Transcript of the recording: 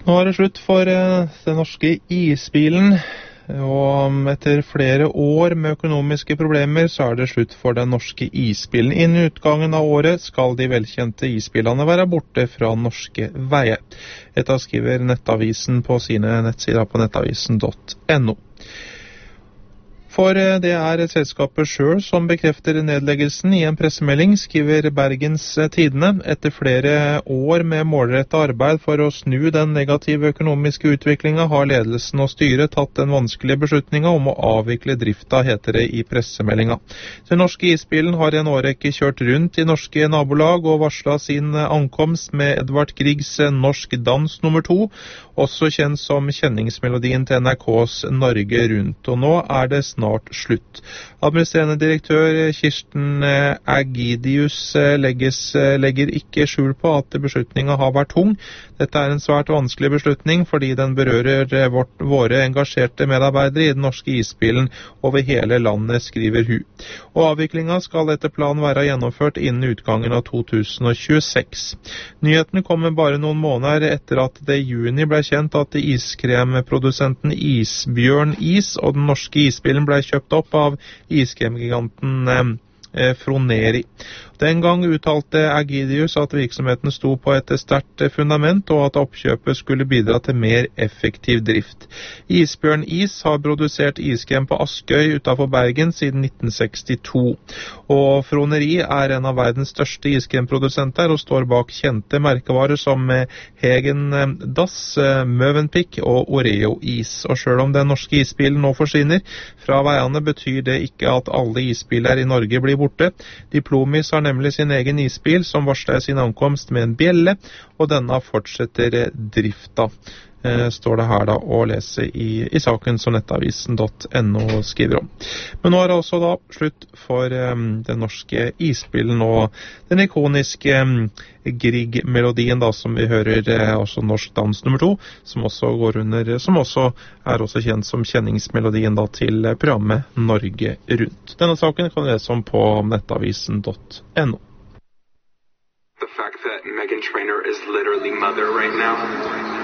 Nå er det slutt for den norske isbilen, og etter flere år med økonomiske problemer så er det slutt for den norske isbilen. Innen utgangen av året skal de velkjente isbilene være borte fra norske veier. Dette skriver Nettavisen på sine nettsider på nettavisen.no. For det er selskapet selv som bekrefter nedleggelsen i en pressemelding, skriver Bergens Tidende. Etter flere år med målrettet arbeid for å snu den negative økonomiske utviklingen har ledelsen og styret tatt den vanskelige beslutningen om å avvikle drifta, heter det i pressemeldingen. Den norske isbilen har i en årrekke kjørt rundt i norske nabolag og varslet sin ankomst med Edvard Griegs Norsk Dans nummer 2, også kjent som kjenningsmelodien til NRKs Norge Rundt. Og nå er det snart slutt. Administrerende direktør Kirsten Agidius legger ikke skjul på at beslutningen har vært tung. Dette er en svært vanskelig beslutning fordi den berører våre engasjerte medarbeidere i den norske isbilen over hele landet, skriver hun. Og avviklingen skal etter planen være gjennomført innen utgangen av 2026. Nyhetene kommer bare noen måneder etter at det i juni ble kjent at iskremprodusenten Isbjørn Is og den norske isbilen ble kjøpt opp av iskremgiganten Froneri. Den gang uttalte Agidius at virksomheten sto på et sterkt fundament, og at oppkjøpet skulle bidra til mer effektiv drift. Isbjørn Is har produsert iskrem på Askøy utenfor Bergen siden 1962. Og Froneri er en av verdens største iskremprodusenter og står bak kjente merkevarer som Hegen Dass, Mövenpick og Oreo Is. Og selv om den norske isbilen nå forsvinner fra veiene, betyr det ikke at alle isbiler i Norge blir borte. Diplomis har nemlig sin egen isbil som varsler sin ankomst med en bjelle, og denne fortsetter drifta. Står det her da å lese i saken som nettavisen.no skriver om. Men nå er det også da slutt for den norske isbilen og den ikoniske Grieg-melodien da, som vi hører, også Norsk Dans nummer 2, som også er også kjent som kjenningsmelodien da til programmet Norge Rundt. Denne saken kan du lese om på nettavisen.no. The fact that Meghan Trainor is literally mother right now